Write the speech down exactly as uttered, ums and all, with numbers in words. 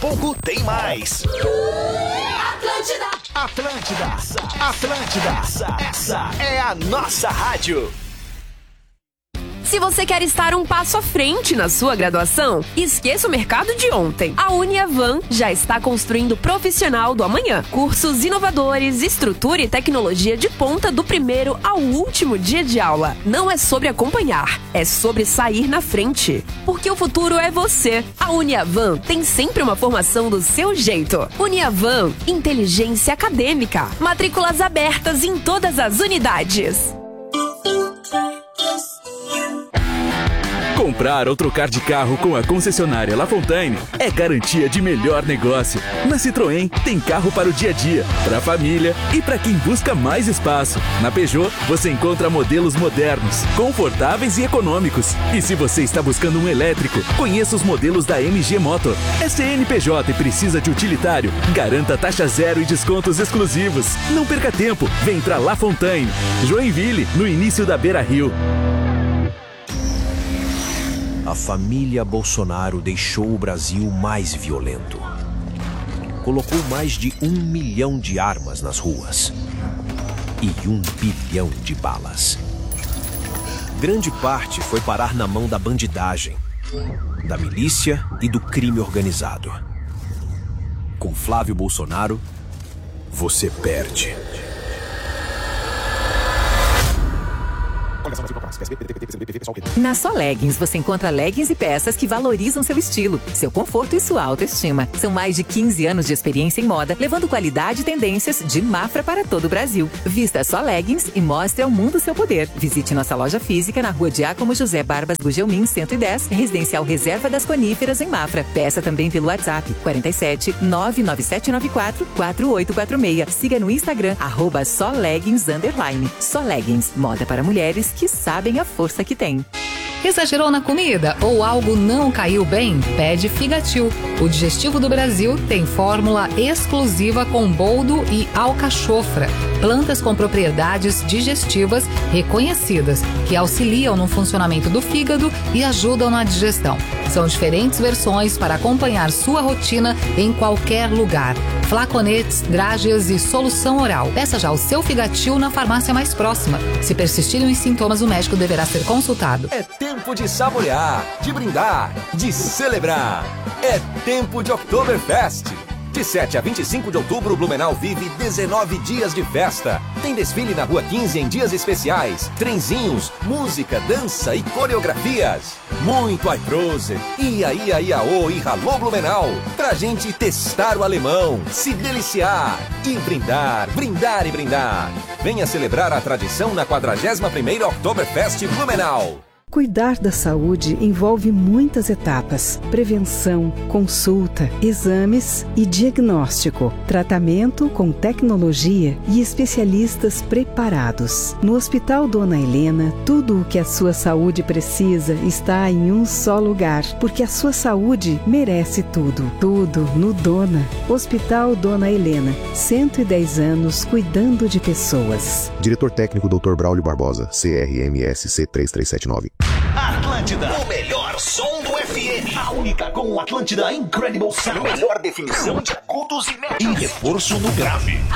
pouco tem mais. Atlântida! Atlântida! Atlântida! Essa é a nossa rádio. Se você quer estar um passo à frente na sua graduação, esqueça o mercado de ontem. A Uniavan já está construindo o profissional do amanhã. Cursos inovadores, estrutura e tecnologia de ponta do primeiro ao último dia de aula. Não é sobre acompanhar, é sobre sair na frente. Porque o futuro é você. A Uniavan tem sempre uma formação do seu jeito. Uniavan, inteligência acadêmica. Matrículas abertas em todas as unidades. Comprar ou trocar de carro com a concessionária La Fontaine é garantia de melhor negócio. Na Citroën tem carro para o dia a dia, para a família e para quem busca mais espaço. Na Peugeot você encontra modelos modernos, confortáveis e econômicos. E se você está buscando um elétrico, conheça os modelos da M G Motor. É C N P J e precisa de utilitário? Garanta taxa zero e descontos exclusivos. Não perca tempo, vem para La Fontaine. Joinville, no início da Beira Rio. A família Bolsonaro deixou o Brasil mais violento. Colocou mais de um milhão de armas nas ruas e um bilhão de balas. Grande parte foi parar na mão da bandidagem, da milícia e do crime organizado. Com Flávio Bolsonaro, você perde. Na Só Leggings você encontra leggings e peças que valorizam seu estilo, seu conforto e sua autoestima. São mais de quinze anos de experiência em moda, levando qualidade e tendências de Mafra para todo o Brasil. Vista Só Leggings e mostre ao mundo seu poder. Visite nossa loja física na Rua Diácono José Barbas Gugelmin cento e dez, Residencial Reserva das Coníferas em Mafra. Peça também pelo WhatsApp quarenta e sete, nove nove sete nove quatro, quatro oito quatro seis. Siga no Instagram, arroba Só Leggings underline. Só Leggings, moda para mulheres que sabem a força que tem. Exagerou na comida ou algo não caiu bem? Pede Figatil. O digestivo do Brasil tem fórmula exclusiva com boldo e alcachofra, plantas com propriedades digestivas reconhecidas, que auxiliam no funcionamento do fígado e ajudam na digestão. São diferentes versões para acompanhar sua rotina em qualquer lugar. Flaconetes, drágeas e solução oral. Peça já o seu Figatil na farmácia mais próxima. Se persistirem os sintomas, o médico deverá ser consultado. É tempo de saborear, de brindar, de celebrar. É tempo de Oktoberfest. De sete a vinte e cinco de outubro, Blumenau vive dezenove dias de festa. Tem desfile na Rua quinze em dias especiais, trenzinhos, música, dança e coreografias. Muito Aitrose, Ia Ia Iaô e Ralô Blumenau. Pra gente testar o alemão, se deliciar e brindar, brindar e brindar. Venha celebrar a tradição na quadragésima primeira Oktoberfest Blumenau. Cuidar da saúde envolve muitas etapas: prevenção, consulta, exames e diagnóstico, tratamento com tecnologia e especialistas preparados. No Hospital Dona Helena, tudo o que a sua saúde precisa está em um só lugar, porque a sua saúde merece tudo. Tudo no Dona. Hospital Dona Helena, cento e dez anos cuidando de pessoas. Diretor técnico doutor Braulio Barbosa, C R M S C três três sete nove. Atlântida, o melhor som do F M. A única com Atlântida Incredible Sound. Melhor definição de agudos e médios. E reforço no grave.